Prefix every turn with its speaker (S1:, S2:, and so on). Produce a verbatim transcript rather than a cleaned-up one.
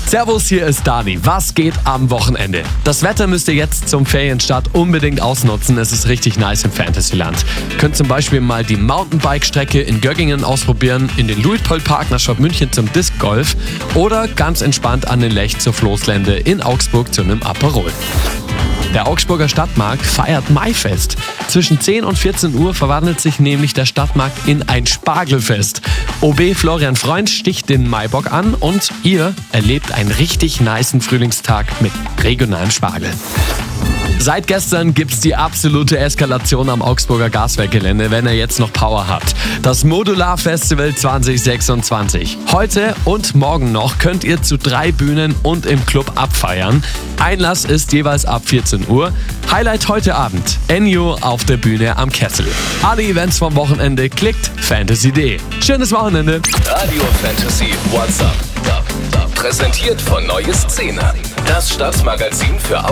S1: Servus, hier ist Dani. Was geht am Wochenende? Das Wetter müsst ihr jetzt zum Ferienstart unbedingt ausnutzen. Es ist richtig nice im Fantasyland. Könnt zum Beispiel mal die Mountainbike-Strecke in Göggingen ausprobieren, in den Luitpold-Park nach Schwab München zum Disc-Golf oder ganz entspannt an den Lech zur Floßlände in Augsburg zu einem Aperol. Der Augsburger Stadtmarkt feiert Maifest. Zwischen zehn und vierzehn Uhr verwandelt sich nämlich der Stadtmarkt in ein Spargelfest. O B Florian Freund sticht den Maibock an und ihr erlebt einen richtig nicen Frühlingstag mit regionalem Spargel. Seit gestern gibt's die absolute Eskalation am Augsburger Gaswerkgelände, wenn ihr jetzt noch Power habt. Das Modular Festival zwanzig sechsundzwanzig. Heute und morgen noch könnt ihr zu drei Bühnen und im Club abfeiern. Einlass ist jeweils ab vierzehn Uhr. Highlight heute Abend: Ennio auf der Bühne am Kessel. Alle Events vom Wochenende klickt fantasy punkt de. Schönes Wochenende.
S2: Radio Fantasy WhatsApp. Präsentiert von Neue Szene. Das Stadtmagazin für